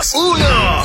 2, 1.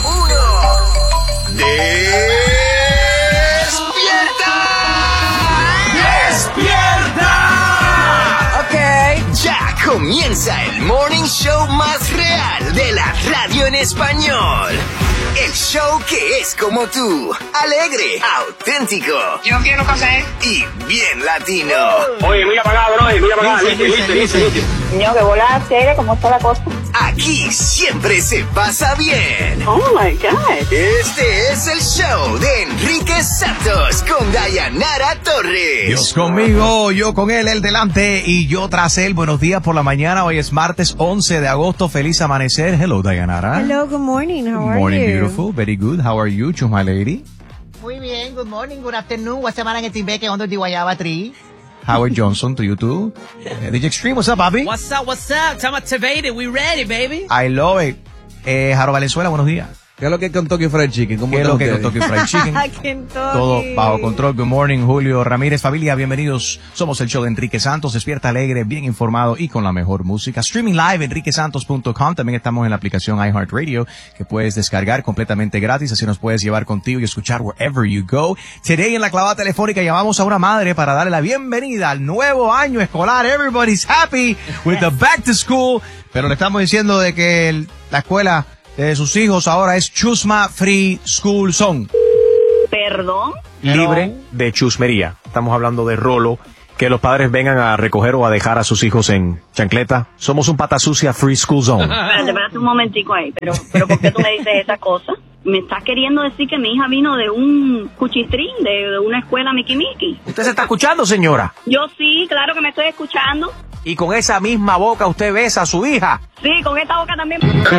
¡Despierta! Ok. Ya comienza el morning show más real de la radio en español. El show que es como tú, alegre, auténtico. Yo quiero café. Y bien latino. Oye, mira para acá, bro, mira para acá, listo. Niño, que volada seria, ¿cómo está la cosa? Aquí siempre se pasa bien. Oh my God. Este es el show de Enrique Santos con Dayanara Torres. Dios conmigo, yo con él delante y yo tras él. Buenos días por la mañana. Hoy es martes 11 de agosto. Feliz amanecer. Hello, Dayanara. Hello, good morning. How are Morning, you? beautiful. Very good. How are you, my lady? Muy bien, good morning, good afternoon. What's the matter in Timbeque under the Guayaba tree? Howard Johnson to you too. DJ Extreme, what's up, papi? What's up? Time activated. We ready, baby. I love it. Jaro Valenzuela, buenos días. ¿Qué es lo que es Kentucky Fried Chicken? ¿Cómo ¿Qué es está lo que es usted? Kentucky Fried Chicken? Kentucky. Todo bajo control. Good morning, Julio Ramírez, familia, bienvenidos. Somos el show de Enrique Santos, despierta alegre, bien informado y con la mejor música. Streaming live, enriquesantos.com. También estamos en la aplicación iHeartRadio, que puedes descargar completamente gratis, así nos puedes llevar contigo y escuchar wherever you go. Today en la clavada telefónica llamamos a una madre para darle la bienvenida al nuevo año escolar. Everybody's happy with the back to school, pero le estamos diciendo de que la escuela de sus hijos ahora es Chusma Free School Zone. ¿Perdón? Libre de chusmería. Estamos hablando de rolo, que los padres vengan a recoger o a dejar a sus hijos en chancleta. Somos un pata sucia Free School Zone. Espérate un momentico ahí. Pero ¿por qué tú me dices esa cosa? ¿Me estás queriendo decir que mi hija vino de un cuchistrín, de una escuela Miki Miki? ¿Usted se está escuchando, señora? Yo sí, claro que me estoy escuchando. Y con esa misma boca usted besa a su hija. Sí, con esta boca también.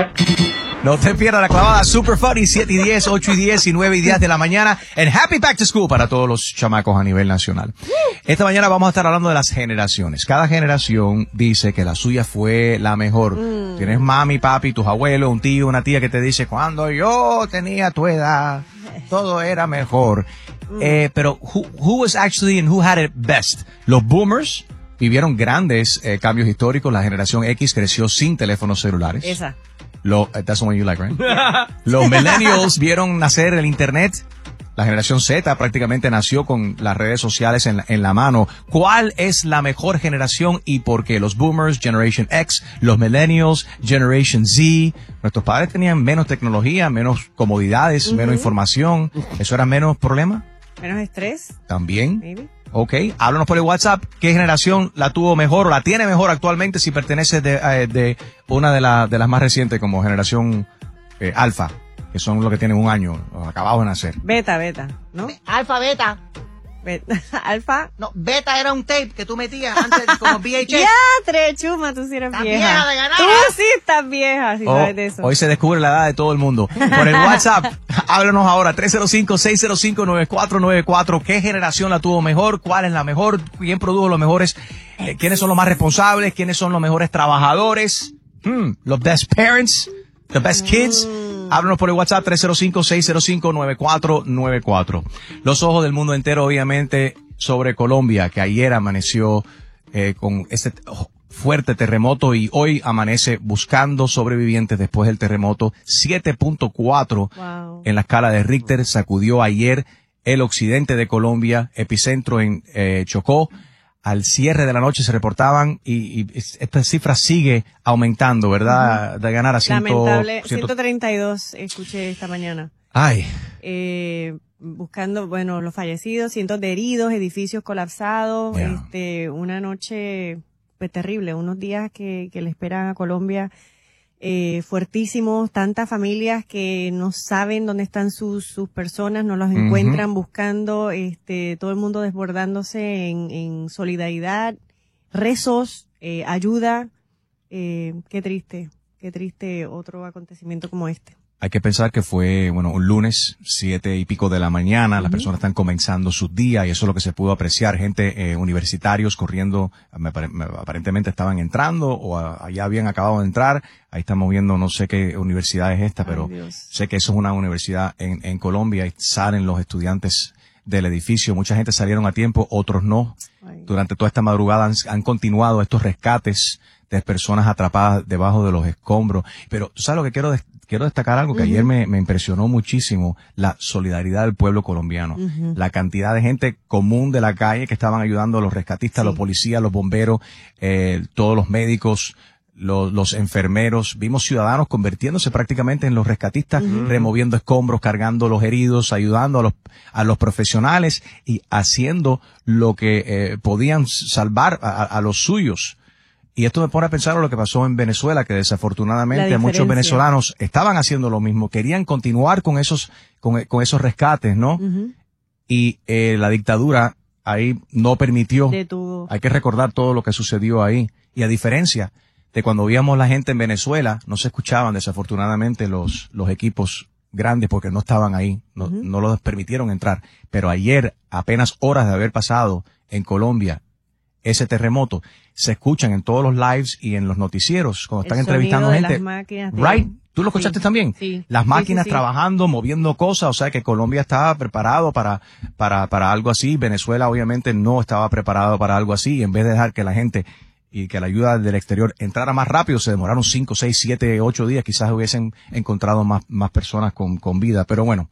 No te pierdas la clavada Super Funny, 7 y 10, 8 y 10 y 9 y 10 de la mañana en Happy Back to School para todos los chamacos a nivel nacional. Esta mañana vamos a estar hablando de las generaciones. Cada generación dice que la suya fue la mejor. Tienes mami, papi, tus abuelos, un tío, una tía que te dice, cuando yo tenía tu edad, todo era mejor. Pero who was actually and who had it best? Los boomers vivieron grandes cambios históricos. La generación X creció sin teléfonos celulares. Esa. That's the one you like, right? Los millennials vieron nacer el internet. La generación Z prácticamente nació con las redes sociales en la mano. ¿Cuál es la mejor generación y por qué? Los boomers, Generation X, los millennials, Generation Z. Nuestros padres tenían menos tecnología, menos comodidades, menos información. ¿Eso era menos problema? Menos estrés, También. maybe. Ok, háblanos por el WhatsApp. ¿Qué generación la tuvo mejor o la tiene mejor actualmente si pertenece de una de las más recientes como generación alfa, que son los que tienen un año, acabados de nacer? Beta, ¿no? Alfa, beta. Alfa. No, beta era un tape que tú metías antes como VHS. Ya, tres chuma, tú sí eres Estás vieja. vieja de ganar. Tú sí estás vieja, si sabes de eso. Hoy se descubre la edad de todo el mundo. Por el WhatsApp, háblanos ahora, 305-605-9494. ¿Qué generación la tuvo mejor? ¿Cuál es la mejor? ¿Quién produjo los mejores? ¿Quiénes son los más responsables? ¿Quiénes son los mejores trabajadores? Los best parents, the best kids. Háblanos por el WhatsApp 305-605-9494. Los ojos del mundo entero, obviamente, sobre Colombia, que ayer amaneció con este fuerte terremoto y hoy amanece buscando sobrevivientes después del terremoto. 7.4 Wow. en la escala de Richter sacudió ayer el occidente de Colombia, epicentro en Chocó. Al cierre de la noche se reportaban y esta cifra sigue aumentando, ¿verdad? De ganar a Lamentable, 132 escuché esta mañana. Ay, Buscando, bueno, los fallecidos, cientos de heridos, edificios colapsados, Yeah. una noche pues terrible, unos días que le esperan a Colombia fuertísimos, tantas familias que no saben dónde están sus personas, no los encuentran buscando, todo el mundo desbordándose en solidaridad, rezos, ayuda. Qué triste otro acontecimiento como este. hay que pensar que fue, un lunes, 7 y pico de la mañana, las personas están comenzando su día y eso es lo que se pudo apreciar. Gente, universitarios corriendo, aparentemente estaban entrando o allá habían acabado de entrar. Ahí estamos viendo, no sé qué universidad es esta, pero sé que eso es una universidad en Colombia y salen los estudiantes del edificio. Mucha gente salieron a tiempo, otros no. Durante toda esta madrugada han continuado estos rescates de personas atrapadas debajo de los escombros. Pero, ¿tú sabes lo que quiero quiero destacar algo que ayer me impresionó muchísimo, la solidaridad del pueblo colombiano. La cantidad de gente común de la calle que estaban ayudando a los rescatistas, los policías, los bomberos, todos los médicos, los enfermeros. Vimos ciudadanos convirtiéndose prácticamente en los rescatistas, removiendo escombros, cargando los heridos, ayudando a los profesionales y haciendo lo que podían salvar a los suyos. Y esto me pone a pensar en lo que pasó en Venezuela, que desafortunadamente muchos venezolanos estaban haciendo lo mismo, querían continuar con esos rescates, ¿no? Y la dictadura ahí no permitió. Hay que recordar todo lo que sucedió ahí. Y a diferencia de cuando veíamos la gente en Venezuela, no se escuchaban desafortunadamente los equipos grandes porque no estaban ahí, no los permitieron entrar. Pero ayer, apenas horas de haber pasado en Colombia ese terremoto, se escuchan en todos los lives y en los noticieros cuando están entrevistando gente. Right? ¿Tú lo escuchaste también? Sí. Las máquinas trabajando, moviendo cosas, o sea que Colombia estaba preparado para algo así. Venezuela obviamente no estaba preparado para algo así, y en vez de dejar que la gente y que la ayuda del exterior entrara más rápido, se demoraron 5, 6, 7, 8 días, quizás hubiesen encontrado más personas con vida, pero bueno.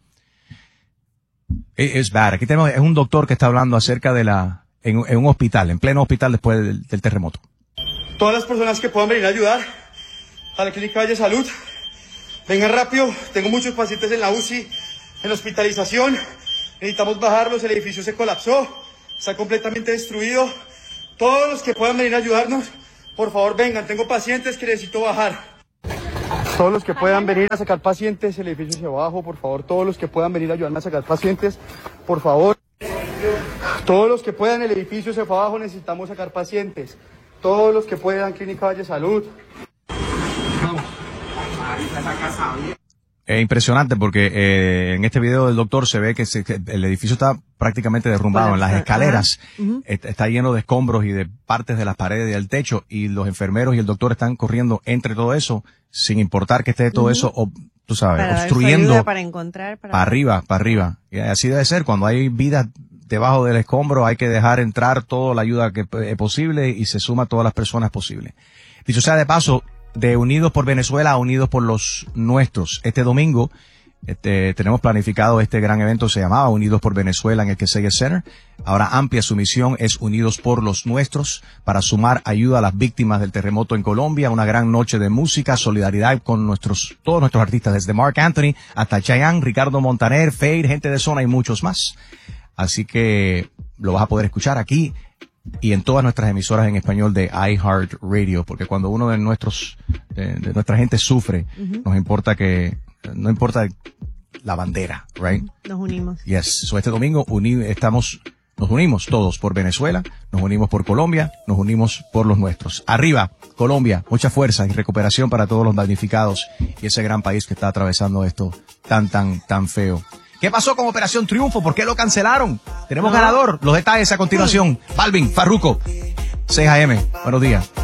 Es bad. Aquí tenemos, es un doctor que está hablando acerca de en un hospital, en pleno hospital después del terremoto. Todas las personas que puedan venir a ayudar a la Clínica Valle Salud, vengan rápido. Tengo muchos pacientes en la UCI, en hospitalización. Necesitamos bajarlos, el edificio se colapsó, está completamente destruido. Todos los que puedan venir a ayudarnos, por favor vengan. Tengo pacientes que necesito bajar. Todos los que puedan venir a sacar pacientes, el edificio se abajo, por favor. Todos los que puedan venir a ayudarme a sacar pacientes, por favor. Todos los que puedan, el edificio se fue abajo, necesitamos sacar pacientes. Todos los que puedan, Clínica Valle Salud. Es impresionante porque en este video del doctor se ve que el edificio está prácticamente derrumbado. En las escaleras está lleno de escombros y de partes de las paredes y del techo, y los enfermeros y el doctor están corriendo entre todo eso sin importar que esté todo eso, tú sabes, obstruyendo para arriba. Y así debe ser. Cuando hay vidas debajo del escombro, hay que dejar entrar toda la ayuda que es posible y se suma a todas las personas posibles. Dicho sea de paso, de Unidos por Venezuela a Unidos por los Nuestros. Este domingo tenemos planificado este gran evento, se llamaba Unidos por Venezuela en el Quesaya Center. Ahora amplia su misión, es Unidos por los Nuestros, para sumar ayuda a las víctimas del terremoto en Colombia. Una gran noche de música, solidaridad con todos nuestros artistas, desde Marc Anthony hasta Chayanne, Ricardo Montaner, Fade, Gente de Zona y muchos más. Así que lo vas a poder escuchar aquí y en todas nuestras emisoras en español de iHeartRadio, porque cuando uno de nuestra gente sufre, no importa la bandera, right? Nos unimos. Yes. So este domingo nos unimos todos por Venezuela, nos unimos por Colombia, nos unimos por los nuestros. Arriba, Colombia, mucha fuerza y recuperación para todos los damnificados y ese gran país que está atravesando esto tan feo. ¿Qué pasó con Operación Triunfo? ¿Por qué lo cancelaron? Tenemos ganador. Los detalles a continuación. Balvin, Farruko, 6 AM. Buenos días.